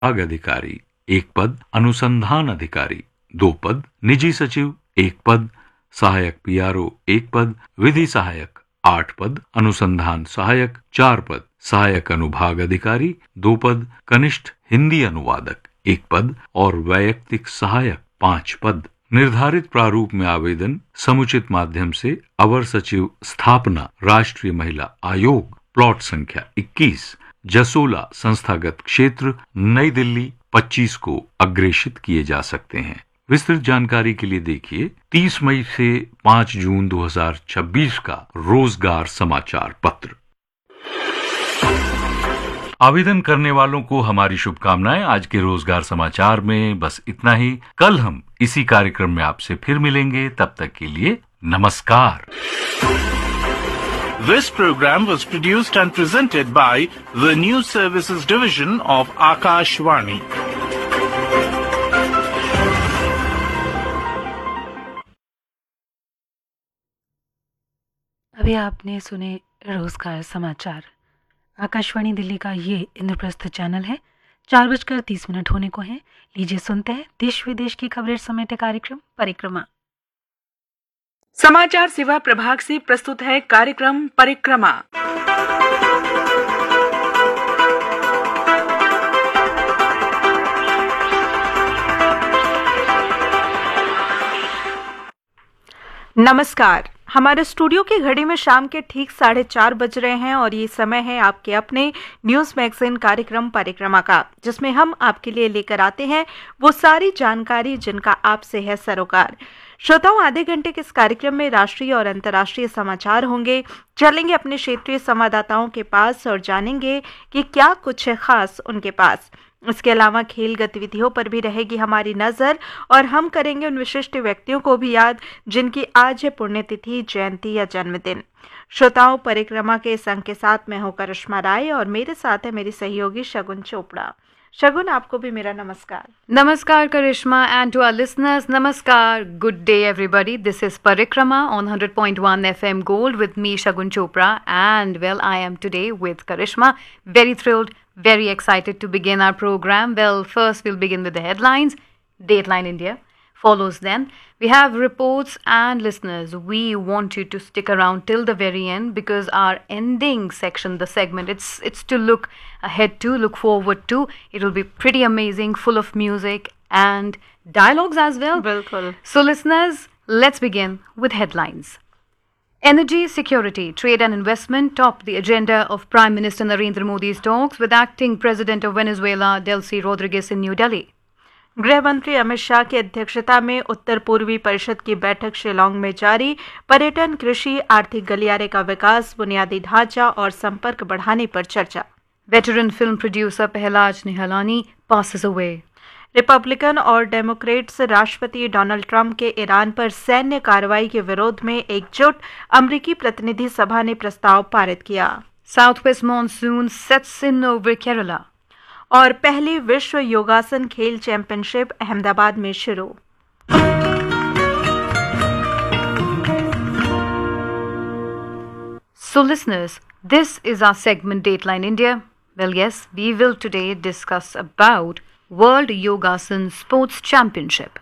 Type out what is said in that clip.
विभाग अधिकारी 1 पद, अनुसंधान अधिकारी 2 पद, निजी सचिव 1 पद, सहायक पीआरओ 1 पद, विधि सहायक 8 पद, अनुसंधान सहायक 4 पद, सहायक अनुभाग अधिकारी 2 पद, कनिष्ठ हिंदी अनुवादक 1 पद और वैयक्तिक सहायक 5 पद। निर्धारित प्रारूप में आवेदन समुचित माध्यम से अवर सचिव स्थापना राष्ट्रीय महिला आयोग, प्लॉट संख्या 21, जसोला संस्थागत क्षेत्र, नई दिल्ली 25 को अग्रेषित किए जा सकते हैं। विस्तृत जानकारी के लिए देखिए 30 मई से 5 जून 2026 का रोजगार समाचार पत्र। आवेदन करने वालों को हमारी शुभकामनाएं। आज के रोजगार समाचार में बस इतना ही। कल हम इसी कार्यक्रम में आपसे फिर मिलेंगे। तब तक के लिए नमस्कार। This program was produced and presented by the News Services Division of Akashvani. अभी आपने सुने रोजगार समाचार। आकाशवाणी दिल्ली का ये इंद्रप्रस्थ चैनल है। 4:30 होने को हैं। लीजिए सुनते हैं देश विदेश की खबरें समेटे कार्यक्रम परिक्रमा। समाचार सेवा प्रभाग से प्रस्तुत है कार्यक्रम परिक्रमा। नमस्कार। हमारे स्टूडियो की घड़ी में शाम के ठीक 4:30 बज रहे हैं और ये समय है आपके अपने न्यूज़ मैगजीन कार्यक्रम परिक्रमा का, जिसमें हम आपके लिए लेकर आते हैं वो सारी जानकारी जिनका आपसे है सरोकार। श्रोताओं, आधे घंटे के इस कार्यक्रम में राष्ट्रीय और अंतर्राष्ट्रीय समाचार होंगे। चलेंगे अपने क्षेत्रीय संवाददाताओं के पास और जानेंगे कि क्या कुछ है खास उनके पास। इसके अलावा खेल गतिविधियों पर भी रहेगी हमारी नज़र और हम करेंगे उन विशिष्ट व्यक्तियों को भी याद जिनकी आज है पुण्यतिथि, जयंती या जन्मदिन। श्रोताओं, परिक्रमा के इस अंक के साथ मैं हूं करिश्मा राय और मेरे साथ है मेरी सहयोगी शगुन चोपड़ा। शगुन, आपको भी मेरा नमस्कार। Namaskar Karishma, and to our listeners, Namaskar. Good day everybody. This is Parikrama on 100.1 FM Gold with me Shagun Chopra, and well, I am today with Karishma. Very thrilled, very excited to begin our program. Well, first we'll begin with the headlines. Dateline India follows then. We have reports and listeners. We want you to stick around till the very end because our ending section, the segment, it's to look ahead to, look forward to. It will be pretty amazing, full of music and dialogues as well. Bilkul. So listeners, let's begin with headlines. Energy security, trade and investment top the agenda of Prime Minister Narendra Modi's talks with acting President of Venezuela, Delcy Rodriguez in New Delhi. गृह मंत्री अमित शाह की अध्यक्षता में उत्तर पूर्वी परिषद की बैठक शिलांग में जारी। पर्यटन, कृषि, आर्थिक गलियारे का विकास, बुनियादी ढांचा और संपर्क बढ़ाने पर चर्चा। Veteran film producer Pehlaj Nihalani passes away. Republican और डेमोक्रेट्स राष्ट्रपति डोनाल्ड ट्रंप के ईरान पर सैन्य कार्रवाई के विरोध में एकजुट। अमेरिकी प्रतिनिधि सभा ने प्रस्ताव पारित किया। Southwest monsoon sets in over Kerala. और पहली विश्व योगासन खेल चैंपियनशिप अहमदाबाद में शुरू। So listeners, this is our segment Dateline India. Well, yes, we will today discuss about World Yogasan Sports Championship.